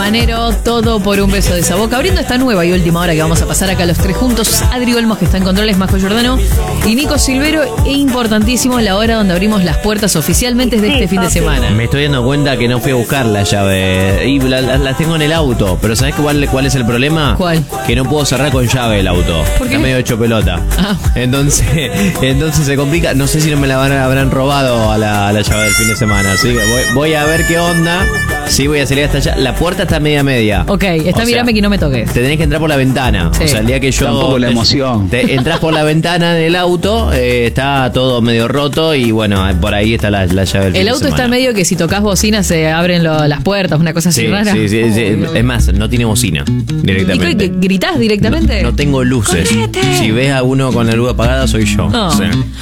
Manero, todo por un beso de esa boca. Abriendo esta nueva y última hora que vamos a pasar acá los tres juntos. Adri Olmos, que está en controles, Majo Giordano y Nico Silvero. E importantísimo la hora donde abrimos las puertas oficialmente de este fin de semana. Me estoy dando cuenta que no fui a buscar la llave y las tengo en el auto. Pero ¿sabés cuál es el problema? ¿Cuál? Que no puedo cerrar con llave el auto. ¿Por qué? Está medio hecho pelota. Ah. Entonces se complica. No sé si no me la habrán robado a la llave del fin de semana. Así que voy a ver qué onda. Sí, voy a salir hasta allá. La puerta está media. Ok, mirame que no me toques. Te tenés que entrar por la ventana. Sí. O sea, el día que yo... Tampoco la emoción. Te entras por la ventana del auto, está todo medio roto y bueno, por ahí está la llave del fin de semana. El auto está medio que si tocas bocina se abren las puertas, una cosa así rara. Sí. Es más, no tiene bocina directamente. ¿Y qué, gritás directamente? No tengo luces. Si ves a uno con la luz apagada, soy yo. No. O sea,